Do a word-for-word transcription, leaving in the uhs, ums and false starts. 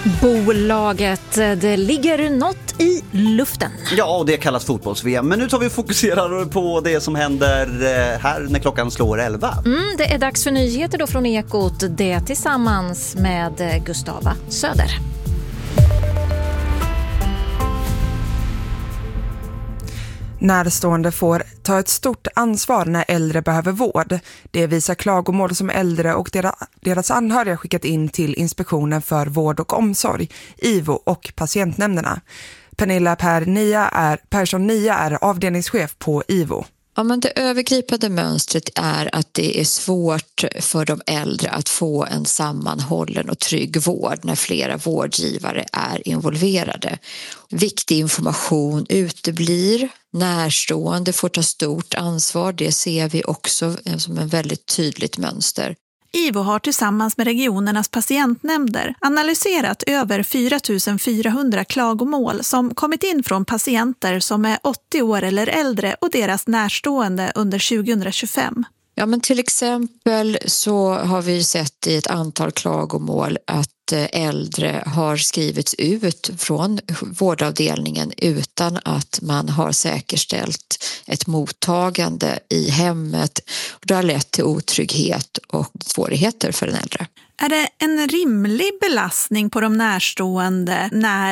Bolaget, det ligger något i luften. Ja, och det kallas fotbolls-V M. Men nu tar vi och fokuserar på det som händer här när klockan slår elva. Mm, det är dags för nyheter då från Ekot. Det tillsammans med Gustava Söder. Närstående får ta ett stort ansvar när äldre behöver vård. Det visar klagomål som äldre och deras anhöriga skickat in till Inspektionen för vård och omsorg, I V O och patientnämnderna. Pernilla Per Nia är, Persson Nia är avdelningschef på I V O. Ja, men det övergripande mönstret är att det är svårt för de äldre att få en sammanhållen och trygg vård när flera vårdgivare är involverade. Viktig information uteblir, närstående får ta stort ansvar, det ser vi också som en väldigt tydligt mönster. I V O har tillsammans med regionernas patientnämnder analyserat över fyra tusen fyrahundra klagomål som kommit in från patienter som är åttio år eller äldre och deras närstående under tjugohundratjugofem. Ja, men till exempel så har vi sett i ett antal klagomål att äldre har skrivits ut från vårdavdelningen utan att man har säkerställt ett mottagande i hemmet. Det har lett till otrygghet och svårigheter för den äldre. Är det en rimlig belastning på de närstående när